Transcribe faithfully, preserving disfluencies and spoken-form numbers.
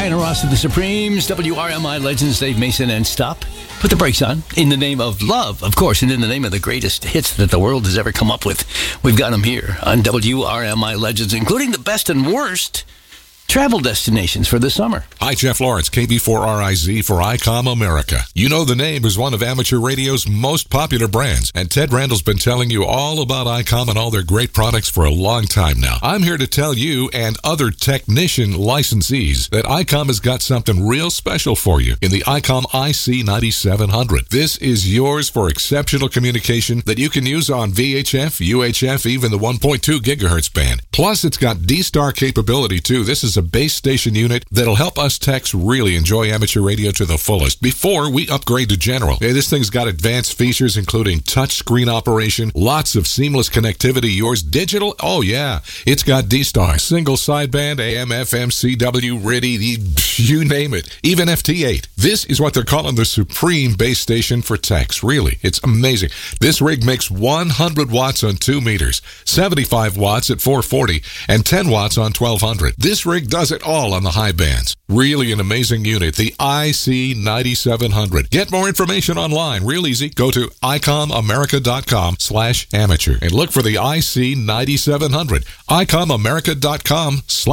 Diana Ross of the Supremes, W R M I legends Dave Mason, and Stop. Put the brakes on. In the name of love, of course, and in the name of the greatest hits that the world has ever come up with. We've got them here on W R M I Legends, including the best and worst travel destinations for the summer. Hi, Jeff Lawrence, K B four R I Z for ICOM America. You know the name is one of amateur radio's most popular brands, and Ted Randall's been telling you all about ICOM and all their great products for a long time now. I'm here to tell you and other technician licensees that ICOM has got something real special for you in the ICOM I C ninety-seven hundred. This is yours for exceptional communication that you can use on V H F, U H F, even the one point two gigahertz band. Plus, it's got D-Star capability, too. This is a base station unit that'll help us techs really enjoy amateur radio to the fullest before we upgrade to general. Hey, this thing's got advanced features including touchscreen operation, lots of seamless connectivity. Yours digital? Oh yeah, it's got D-Star, single sideband, A M, F M, C W, R I D I, you name it, even F T eight. This is what they're calling the supreme base station for techs. Really, it's amazing. This rig makes one hundred watts on two meters, seventy-five watts at four forty, and ten watts on twelve hundred. This rig does it all on the high bands. Really an amazing unit, the I C ninety-seven hundred. Get more information online, real easy. Go to icomamerica.com slash amateur and look for the I C ninety-seven hundred. icomamerica.com slash